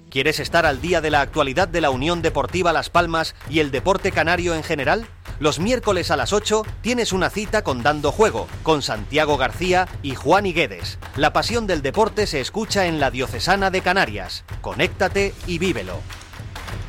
¿Quieres estar al día de la actualidad de la Unión Deportiva Las Palmas y el deporte canario en general? Los miércoles a las 8 tienes una cita con Dando Juego, con Santiago García y Juan Higuedes. La pasión del deporte se escucha en la Diocesana de Canarias. Conéctate y vívelo.